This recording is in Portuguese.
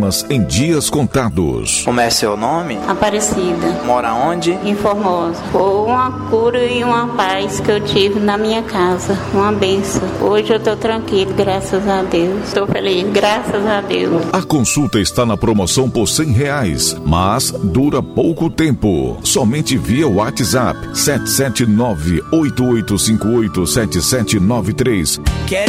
problemas em dias contados. Como é seu nome? Aparecida. Mora onde? Em Formosa. Foi uma cura e uma paz que eu tive na minha casa. Uma bênção. Hoje eu estou tranquilo, graças a Deus. Estou feliz, graças a Deus. A consulta está na promoção por R$100, mas dura pouco tempo. Somente via WhatsApp 779-8858-7793.